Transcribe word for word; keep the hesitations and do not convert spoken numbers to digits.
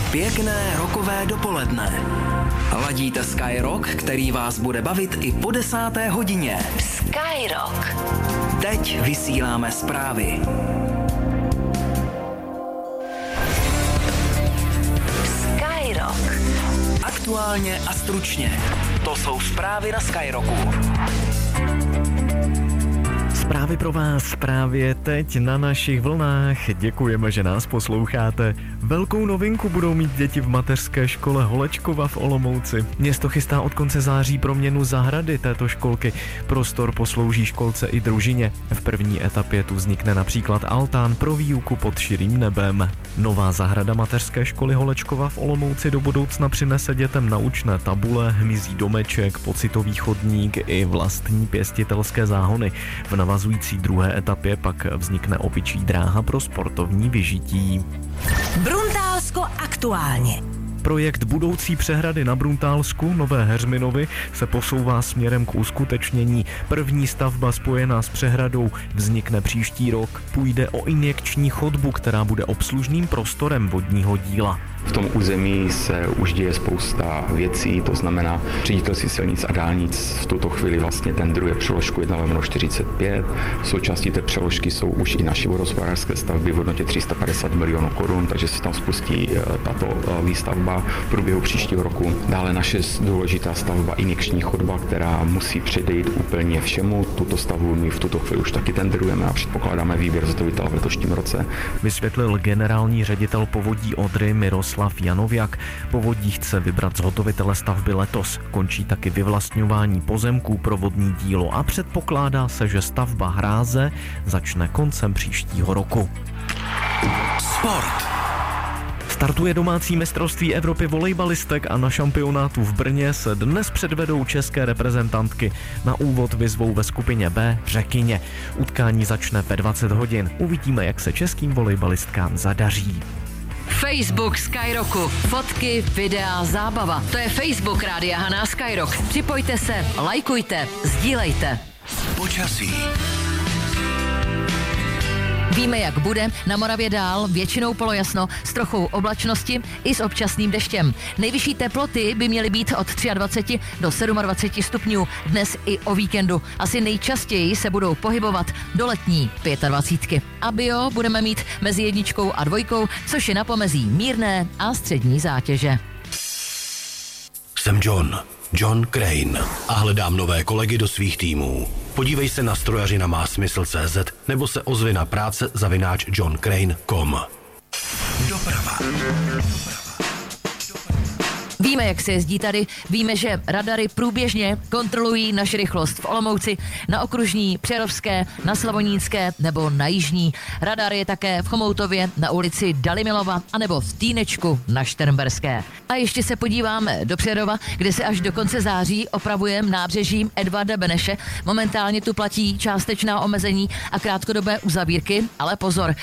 Pěkné rokové dopoledne. Ladíte Sky Rock, který vás bude bavit i po desáté hodině. Sky Rock. Teď vysíláme zprávy. Sky Rock. Aktuálně a stručně. To jsou zprávy na Sky Rocku. Zprávy pro vás právě teď na našich vlnách. Děkujeme, že nás posloucháte. Velkou novinku budou mít děti v mateřské škole Holečkova v Olomouci. Město chystá od konce září proměnu zahrady této školky. Prostor poslouží školce i družině. V první etapě tu vznikne například altán pro výuku pod širým nebem. Nová zahrada mateřské školy Holečkova v Olomouci do budoucna přinese dětem naučné tabule, hmyzí domeček, pocitový chodník i vlastní pěstitelské záhony. V navazující druhé etapě pak vznikne opičí dráha pro sportovní vyžití. Bruntálsko aktuálně. Projekt budoucí přehrady na Bruntálsku Nové Heřminovy se posouvá směrem k uskutečnění. První stavba spojená s přehradou vznikne příští rok. Půjde o injekční chodbu, která bude obslužným prostorem vodního díla. V tom území se už děje spousta věcí, to znamená Ředitelství silnic a dálnic v tuto chvíli vlastně tendruje přeložku jedna lomeno čtyřicet pět. V součástí té přeložky jsou už i naše vodohospodářské stavby v hodnotě tři sta padesát milionů korun, takže se tam spustí tato výstavba v průběhu příštího roku. Dále naše důležitá stavba injekční chodba, která musí předejít úplně všemu. Tuto stavbu my v tuto chvíli už taky tendrujeme a předpokládáme výběr zhotovitele v letošním roce. Vysvětlil generální ředitel Povodí Odry Miroslav Janověk. Povodí chce vybrat zhotovitele stavby letos. Končí taky vyvlastňování pozemků pro vodní dílo a předpokládá se, že stavba hráze začne koncem příštího roku. Sport. Startuje domácí mistrovství Evropy volejbalistek a na šampionátu v Brně se dnes předvedou české reprezentantky. Na úvod vyzvou ve skupině B Řekyně. Utkání začne ve dvacet hodin. Uvidíme, jak se českým volejbalistkám zadaří. Facebook Sky Rocku. Fotky, videa, zábava. To je Facebook Rádia Haná Sky Rock. Připojte se, lajkujte, sdílejte. Počasí. Víme, jak bude. Na Moravě dál většinou polojasno s trochou oblačnosti i s občasným deštěm. Nejvyšší teploty by měly být od dvacet tři do dvacet sedm stupňů. Dnes i o víkendu. Asi nejčastěji se budou pohybovat do letní dvacet pět. A bio budeme mít mezi jedničkou a dvojkou, což je na pomezí mírné a střední zátěže. Jsem John, John Crane a hledám nové kolegy do svých týmů. Podívej se na strojařina má smysl tečka cé zet nebo se ozvi na práce zavináč john crane tečka com. Doprava. Víme, jak se jezdí tady, víme, že radary průběžně kontrolují naši rychlost v Olomouci, na Okružní, Přerovské, na Slavonínské nebo na Jižní. Radar je také v Chomoutově, na ulici Dalimilova anebo v Týnečku na Šternberské. A ještě se podíváme do Přerova, kde se až do konce září opravujeme nábřežím Edvarda Beneše. Momentálně tu platí částečná omezení a krátkodobé uzavírky, ale pozor,